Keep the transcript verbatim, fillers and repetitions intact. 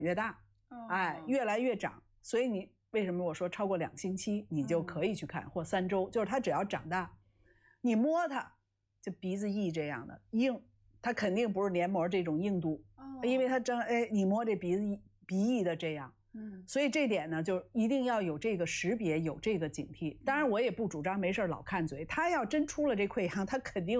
越大， 哦、 哎，越来越长。所以你为什么我说超过两星期你就可以去看，嗯、或三周，就是它只要长大，你摸它，就鼻子翼这样的硬，它肯定不是黏膜这种硬度，哦、因为它真哎，你摸这鼻子鼻翼的这样。嗯，所以这点呢，就一定要有这个识别，有这个警惕。当然，我也不主张没事老看嘴。他要真出了这溃疡，他肯定